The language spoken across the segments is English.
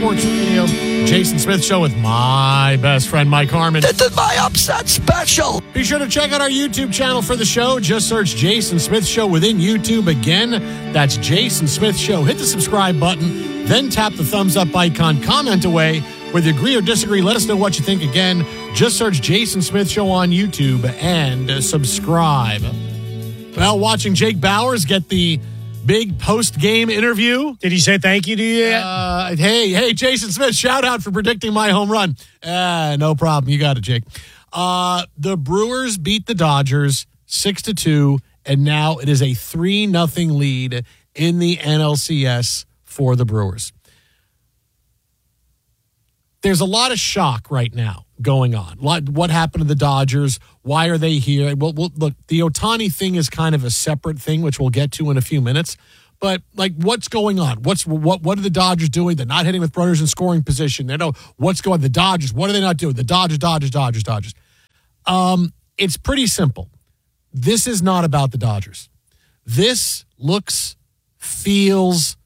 Sports Radio. Jason Smith Show with my best friend, Mike Harmon. This is my upset special. Be sure to check out our YouTube channel for the show. Just search Jason Smith Show within YouTube. Again, that's Jason Smith Show. Hit the subscribe button, then tap the thumbs up icon. Comment away. Whether you agree or disagree, let us know what you think. Again, just search Jason Smith Show on YouTube and subscribe. Well, watching Jake Bauers get the big post-game interview. Did he say thank you to you yet? Hey, Jason Smith, shout out for predicting my home run. No problem. You got it, Jake. The Brewers beat the Dodgers 6-2, and now it is a 3-0 lead in the NLCS for the Brewers. There's a lot of shock right now going on. What happened to the Dodgers? Why are they here? Well, look, the Ohtani thing is kind of a separate thing, which we'll get to in a few minutes. But, what's going on? What are the Dodgers doing? They're not hitting with runners in scoring position. They know what's going on. The Dodgers, what are they not doing? The Dodgers. It's pretty simple. This is not about the Dodgers. This feels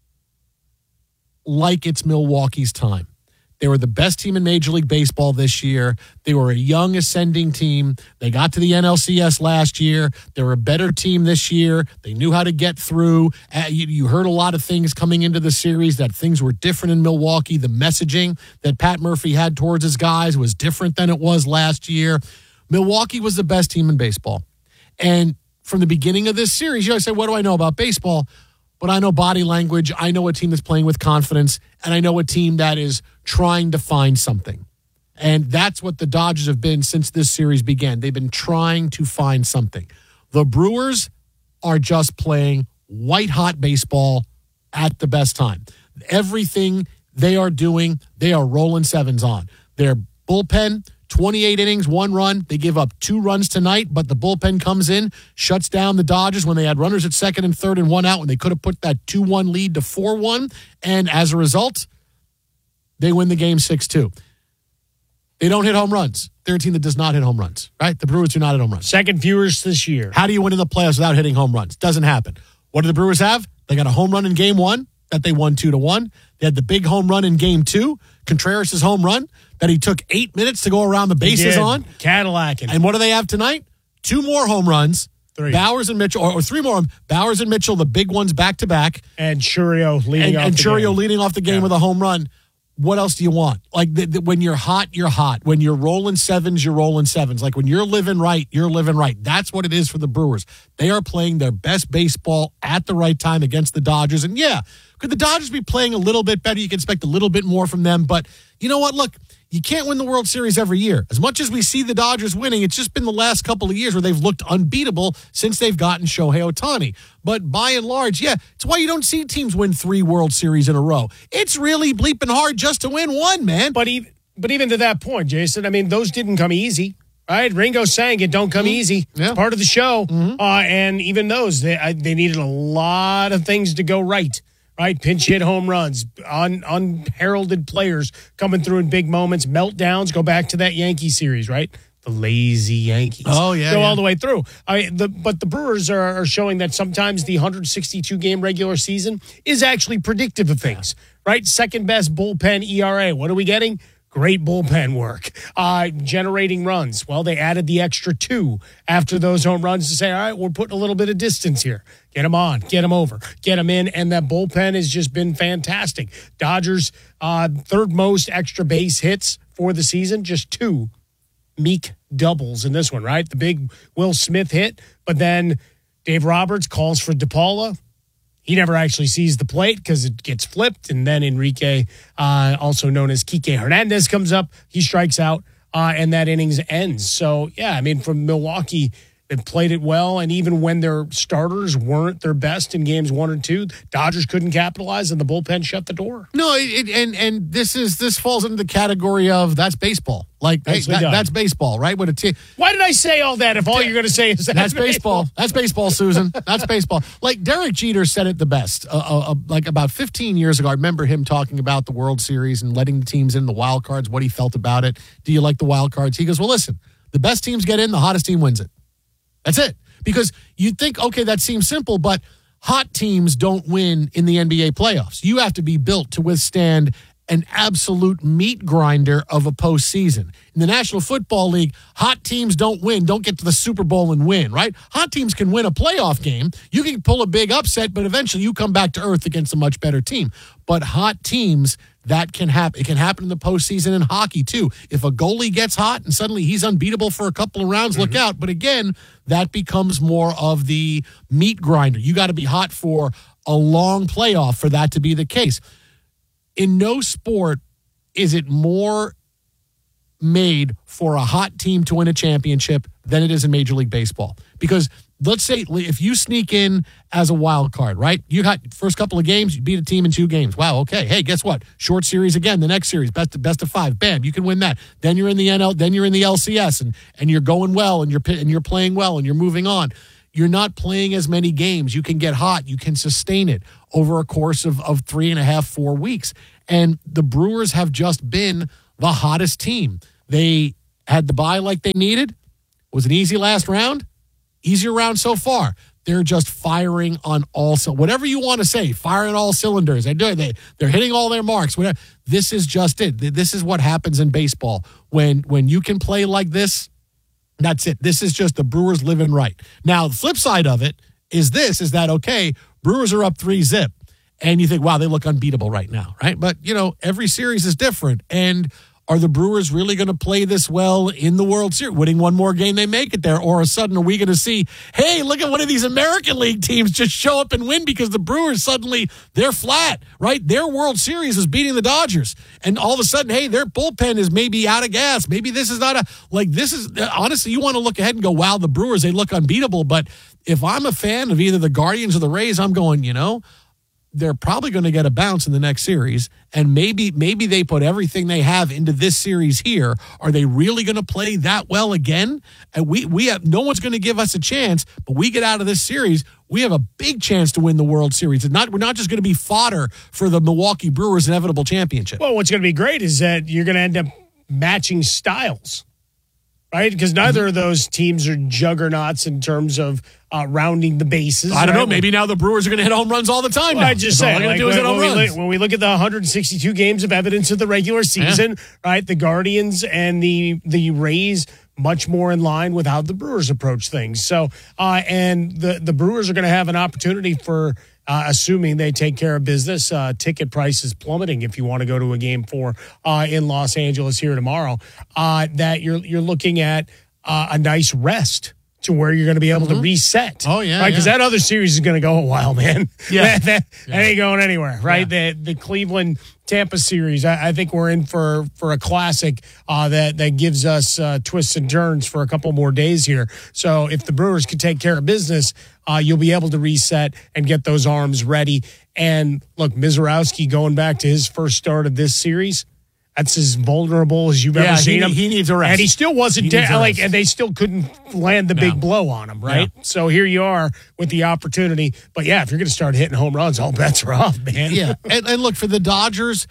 like it's Milwaukee's time. They were the best team in Major League Baseball this year. They were a young ascending team. They got to the NLCS last year. They were a better team this year. They knew how to get through. You heard a lot of things coming into the series, that things were different in Milwaukee. The messaging that Pat Murphy had towards his guys was different than it was last year. Milwaukee was the best team in baseball. And from the beginning of this series, you always say, what do I know about baseball? But I know body language. I know a team that's playing with confidence, and I know a team that is trying to find something. And that's what the Dodgers have been since this series began. They've been trying to find something. The Brewers are just playing white-hot baseball at the best time. Everything they are doing, they are rolling sevens on. Their bullpen, 28 innings, 1 run. They give up 2 runs tonight, but the bullpen comes in, shuts down the Dodgers when they had runners at second and third and 1 out, when they could have put that 2-1 lead to 4-1. And as a result, they win the game 6-2. They don't hit home runs. They're a team that does not hit home runs, right? The Brewers do not hit home runs. Second fewest this year. How do you win in the playoffs without hitting home runs? Doesn't happen. What do the Brewers have? They got a home run in game 1 that they won 2-1. They had the big home run in game 2, Contreras' home run, that he took 8 minutes to go around the bases on. Cadillacing. And what do they have tonight? 2 more home runs. 3. Bauers and Mitchell, or 3 more. Bauers and Mitchell, the big ones back-to-back. And Chourio leading off the game. And Chourio leading off the game with a home run. What else do you want? When you're hot, you're hot. When you're rolling sevens, you're rolling sevens. When you're living right, you're living right. That's what it is for the Brewers. They are playing their best baseball at the right time against the Dodgers. And yeah, could the Dodgers be playing a little bit better? You can expect a little bit more from them. But you know what? Look, you can't win the World Series every year. As much as we see the Dodgers winning, it's just been the last couple of years where they've looked unbeatable since they've gotten Shohei Ohtani. But by and large, yeah, it's why you don't see teams win 3 World Series in a row. It's really bleeping hard just to win 1, man. But even to that point, Jason, I mean, those didn't come easy, right? Ringo sang it, don't come easy. Yeah. It's part of the show. And even those, they needed a lot of things to go right. Right, pinch hit home runs, unheralded players coming through in big moments, meltdowns. Go back to that Yankee series, right? The lazy Yankees. Oh, yeah. Go all the way through. But the Brewers are showing that sometimes the 162-game regular season is actually predictive of things, right? Second best bullpen ERA. What are we getting? Great bullpen work. Generating runs. Well, they added the extra 2 after those home runs to say, all right, we're putting a little bit of distance here. Get them on, get them over, get them in, and that bullpen has just been fantastic. Dodgers, third most extra base hits for the season, just 2 meek doubles in this one, right? The big Will Smith hit, but then Dave Roberts calls for DePaula. He never actually sees the plate because it gets flipped, and then Enrique, also known as Kike Hernandez, comes up. He strikes out, and that innings ends. So, yeah, I mean, from Milwaukee, they played it well, and even when their starters weren't their best in games 1 or 2, Dodgers couldn't capitalize, and the bullpen shut the door. No, and this falls into the category of that's baseball. That's baseball, right? With a team. Why did I say all that if all you're going to say is that's baseball? That's baseball, Susan. That's baseball. Derek Jeter said it the best. About 15 years ago, I remember him talking about the World Series and letting the teams in the wild cards, what he felt about it. Do you like the wild cards? He goes, well, listen, the best teams get in, the hottest team wins it. That's it. Because you'd think, okay, that seems simple, but hot teams don't win in the NBA playoffs. You have to be built to withstand an absolute meat grinder of a postseason. In the National Football League, hot teams don't get to the Super Bowl and win, right? Hot teams can win a playoff game. You can pull a big upset, but eventually you come back to earth against a much better team. But hot teams, that can happen. It can happen in the postseason in hockey, too. If a goalie gets hot and suddenly he's unbeatable for a couple of rounds, look out. But again, that becomes more of the meat grinder. You got to be hot for a long playoff for that to be the case. In no sport is it more made for a hot team to win a championship than it is in Major League Baseball. Because let's say if you sneak in as a wild card, right? You got first couple of games, you beat a team in 2 games. Wow, okay. Hey, guess what? Short series again, the next series, best of 5. Bam, you can win that. Then you're in the NL, then you're in the LCS and you're going well and you're playing well and you're moving on. You're not playing as many games. You can get hot. You can sustain it over a course of 3.5, 4 weeks. And the Brewers have just been the hottest team. They had the bye like they needed. Was an easy last round. Easier round so far. They're just firing on all whatever you want to say, firing all cylinders. They're hitting all their marks. Whatever. This is just it. This is what happens in baseball. When you can play like this, that's it. This is just the Brewers living right. Now, the flip side of it is that, okay, Brewers are up 3-0. And you think, wow, they look unbeatable right now, right? But, every series is different. And are the Brewers really going to play this well in the World Series? Winning one more game, they make it there. Or all of a sudden, are we going to see, hey, look at one of these American League teams just show up and win because the Brewers suddenly, they're flat, right? Their World Series is beating the Dodgers. And all of a sudden, hey, their bullpen is maybe out of gas. Maybe this is not honestly, you want to look ahead and go, wow, the Brewers, they look unbeatable. But if I'm a fan of either the Guardians or the Rays, I'm going, they're probably going to get a bounce in the next series, and maybe they put everything they have into this series here. Are they really going to play that well again? And we have no one's going to give us a chance, but we get out of this series, we have a big chance to win the World Series. We're not just going to be fodder for the Milwaukee Brewers' inevitable championship. Well, what's going to be great is that you're going to end up matching styles, right? Because neither of those teams are juggernauts in terms of rounding the bases. I don't know. Maybe now the Brewers are going to hit home runs all the time. Well, I just say, when we look at the 162 games of evidence of the regular season, right? The Guardians and the Rays much more in line with how the Brewers approach things. So, and the Brewers are going to have an opportunity for. Assuming they take care of business, ticket prices plummeting if you want to go to a Game 4 in Los Angeles here tomorrow, that you're looking at a nice rest to where you're going to be able to reset. Oh, yeah. Right? Because that other series is going to go a while, man. Yeah. that ain't going anywhere, right? Yeah. The Cleveland Tampa series, I think we're in for a classic that gives us twists and turns for a couple more days here. So if the Brewers can take care of business, you'll be able to reset and get those arms ready. And look, Mizorowski going back to his first start of this series, that's as vulnerable as you've ever seen him. He needs a rest. And he still wasn't and they still couldn't land the big blow on him, right? Yeah. So here you are with the opportunity. But yeah, if you're going to start hitting home runs, all bets are off, man. Yeah. and look, for the Dodgers,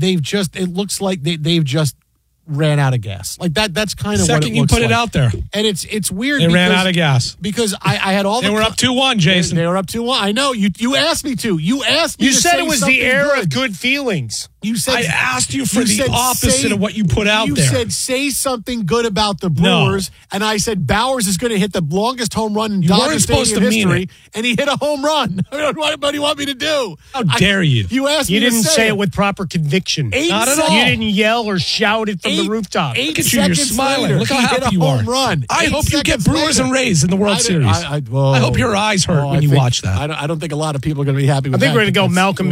it looks like they've just ran out of gas. Like that's kind of what it looks like. Second you put it out there. And it's weird. They ran out of gas. Because I had all They were up 2-1, Jason. They were up 2-1. I know. You asked me to. You asked me You to said say it was the era good. of good feelings. You said I asked you for the opposite of what you put out there. You said say something good about the Brewers, and I said Bowers is going to hit the longest home run in Dodger Stadium history, and he hit a home run. What do you want me to do? How dare you? You asked You me didn't to say it with proper conviction. Not at all. You didn't yell or shout it from the rooftop. Look at you, you're smiling. Look how happy you are. I hope you get Brewers and Rays in the World Series. I hope your eyes hurt when you watch that. I don't think a lot of people are going to be happy with that. I think we're going to go Malcolm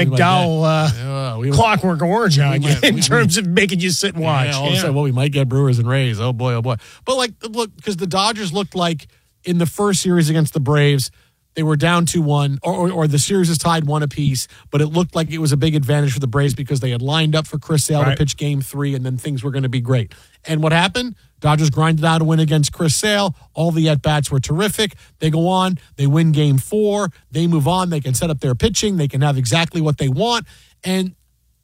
McDowell Clockwork Orange on you in terms of making you sit and watch. All of a sudden, we might get Brewers and Rays. Oh, boy, oh, boy. But, look, because the Dodgers looked like in the first series against the Braves, they were down 2-1, or the series is tied 1 apiece, but it looked like it was a big advantage for the Braves because they had lined up for Chris Sale to pitch Game 3, and then things were going to be great. And what happened? Dodgers grinded out a win against Chris Sale. All the at-bats were terrific. They go on. They win Game 4. They move on. They can set up their pitching. They can have exactly what they want. And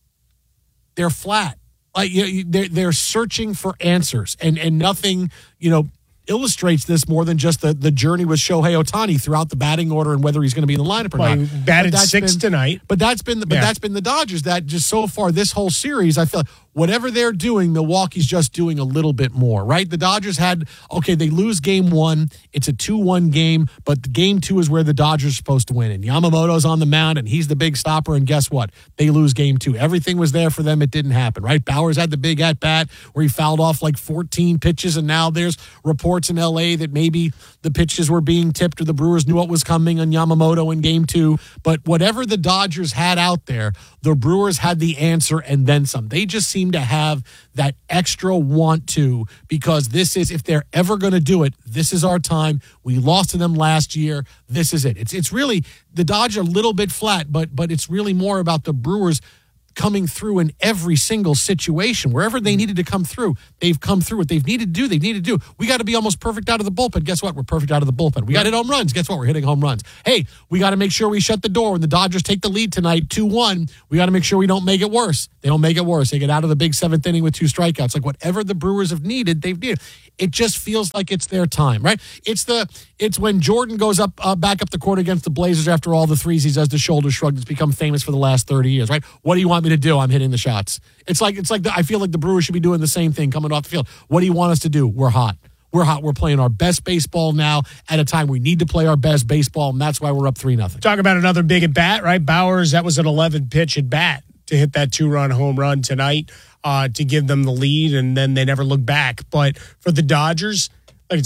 they're flat. Like they're searching for answers, and nothing, illustrates this more than just the journey with Shohei Ohtani throughout the batting order and whether he's going to be in the lineup or not. He batted sixth tonight. But that's been the Dodgers that just so far this whole series, I feel like whatever they're doing, Milwaukee's just doing a little bit more, right? The Dodgers they lose game 1. It's a 2-1 game, but game 2 is where the Dodgers are supposed to win. And Yamamoto's on the mound, and he's the big stopper, and guess what? They lose game 2. Everything was there for them. It didn't happen, right? Bauers had the big at-bat where he fouled off like 14 pitches, and now there's reports in L.A. that maybe the pitches were being tipped or the Brewers knew what was coming on Yamamoto in game 2. But whatever the Dodgers had out there, the Brewers had the answer and then some. They just seem to have that extra want to, because this is, if they're ever going to do it, this is our time. We lost to them last year. This is it. It's really, the Dodgers are a little bit flat, but it's really more about the Brewers coming through in every single situation. Wherever they needed to come through, they've come through. What they've needed to do, they need to do. We got to be almost perfect out of the bullpen. Guess what? We're perfect out of the bullpen. We got to hit home runs. Guess what? We're hitting home runs. Hey, we got to make sure we shut the door when the Dodgers take the lead tonight, 2-1. We got to make sure we don't make it worse. They don't make it worse. They get out of the big 7th inning with 2 strikeouts. Like whatever the Brewers have needed, they've needed. It just feels like it's their time, right? It's when Jordan goes back up the court against the Blazers after all the threes he does the shoulder shrug that's become famous for the last 30 years, right? What do you want me to do? I'm hitting the shots. It's like I feel like the Brewers should be doing the same thing coming off the field. What do you want us to do? We're hot. We're hot. We're playing our best baseball now at a time we need to play our best baseball, and that's why we're up 3-0. Talk about another big at bat, right? Bauers, that was an 11-pitch at bat to hit that 2-run home run tonight to give them the lead, and then they never look back. But for the Dodgers, it's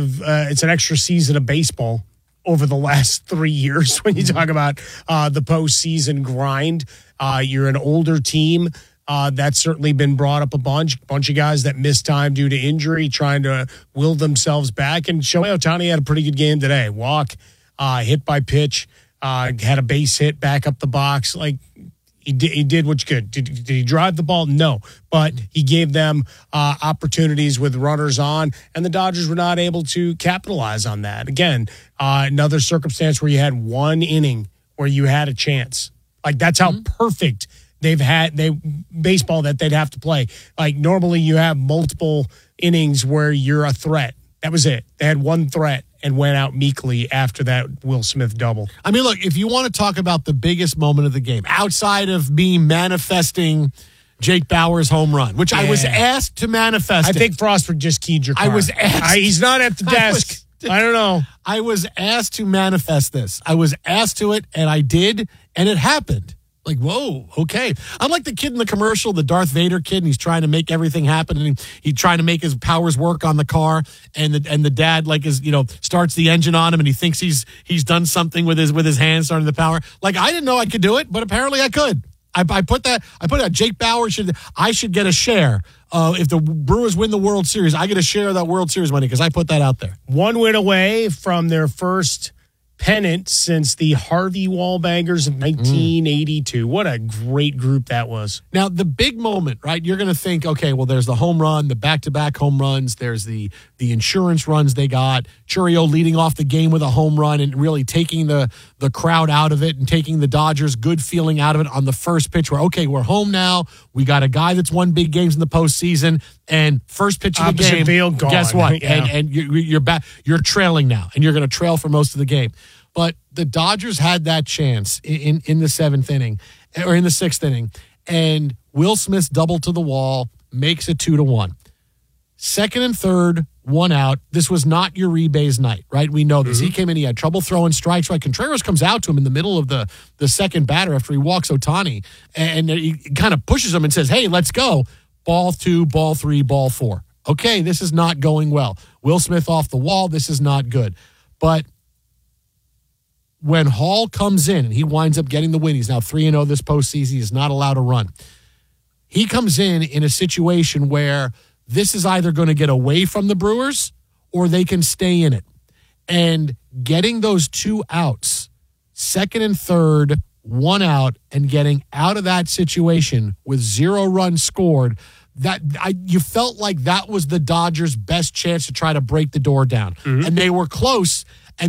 an extra season of baseball over the last 3 years when you talk about the postseason grind. You're an older team. That's certainly been brought up a bunch of guys that missed time due to injury, trying to will themselves back. And Shohei Ohtani had a pretty good game today. Walk, hit by pitch, had a base hit back up the box. Like, he did what's good. Did he drive the ball? No. But he gave them opportunities with runners on, and the Dodgers were not able to capitalize on that. Again, another circumstance where you had one inning where you had a chance. Like, that's how perfect baseball that they'd have to play. Like, normally you have multiple innings where you're a threat. That was it. They had one threat and went out meekly after that Will Smith double. I mean, look, if you want to talk about the biggest moment of the game, outside of me manifesting Jake Bauers' home run, which I was asked to manifest. I think Frostberg just keyed your car. I was asked. He's not at the desk. I don't know. I was asked to manifest this. I was asked to it, and I did, and it happened. Like, whoa, okay. I'm like the kid in the commercial, the Darth Vader kid, and he's trying to make everything happen, and he's trying to make his powers work on the car, and the dad starts the engine on him, and he thinks he's done something with his hands starting the power. Like, I didn't know I could do it, but apparently I could. I put that. Jake Bauers should get a share. If the Brewers win the World Series, I get a share of that World Series money because I put that out there. One win away from their first pennant since the Harvey Wallbangers of 1982. What a great group that was. Now, the big moment, right? You're going to think, okay, well, there's the home run, the back-to-back home runs. There's the insurance runs they got. Chourio leading off the game with a home run and really taking the crowd out of it and taking the Dodgers' good feeling out of it on the first pitch where, okay, we're home now. We got a guy that's won big games in the postseason, and first pitch of the game, field, gone. Guess what? Yeah. And you're back. You're trailing now, and you're going to trail for most of the game. But the Dodgers had that chance in the 7th inning, or in the 6th inning, and Will Smith's double to the wall makes it 2-1. Second and third, one out. This was not Uribe's night, right? We know this. He came in, he had trouble throwing strikes, right? Contreras comes out to him in the middle of the second batter after he walks Ohtani, and he kind of pushes him and says, hey, let's go. Ball 2, ball 3, ball 4. Okay, this is not going well. Will Smith off the wall. This is not good. But when Hall comes in and he winds up getting the win, he's now 3-0 this postseason. He's not allowed to run. He comes in a situation where this is either going to get away from the Brewers or they can stay in it. And getting those 2 outs, second and third, 1 out, and getting out of that situation with 0 runs scored, you felt like that was the Dodgers' best chance to try to break the door down. And they were close. And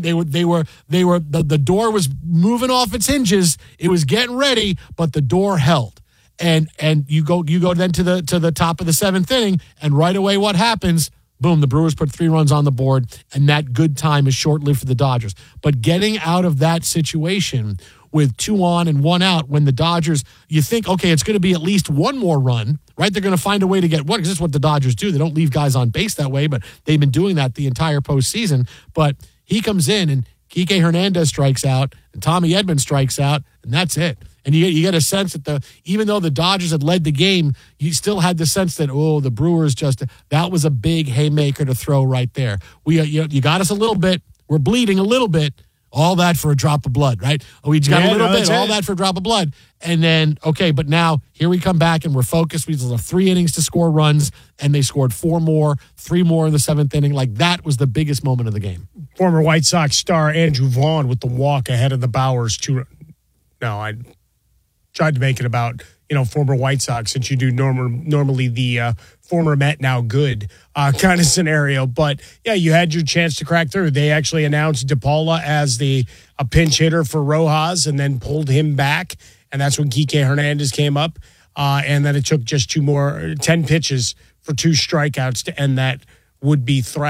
the door was moving off its hinges. It was getting ready, but the door held. And you go then to the top of the 7th inning, and right away what happens? boom, the Brewers put 3 runs on the board, and that good time is short-lived for the Dodgers. But getting out of that situation with 2 on and 1 out when the Dodgers, you think, okay, it's going to be at least one more run, right? They're going to find a way to get one, because this is what the Dodgers do. They don't leave guys on base that way, but they've been doing that the entire postseason. But he comes in, and Kike Hernandez strikes out, and Tommy Edman strikes out, and that's it. And you get a sense that even though the Dodgers had led the game, you still had the sense that, the Brewers that was a big haymaker to throw right there. You got us a little bit. We're bleeding a little bit. All that for a drop of blood, right? We just got a little bit, all that for a drop of blood. And then, okay, but now here we come back and we're focused. We still have 3 innings to score runs, and they scored 4 more, 3 more in the 7th inning. Like, that was the biggest moment of the game. Former White Sox star Andrew Vaughn with the walk ahead of the Bauers. I tried to make it about, former White Sox, since you do normally the former Met, now good kind of scenario. But, yeah, you had your chance to crack through. They actually announced DePaula as a pinch hitter for Rojas and then pulled him back. And that's when Kike Hernandez came up. And then it took just 10 pitches for 2 strikeouts to end that would-be threat.